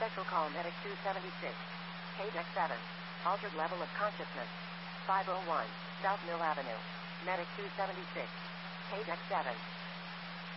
Special call Medic 276. Deck 7. Altered level of consciousness. 501 South Mill Avenue. Medic 276. Deck 7.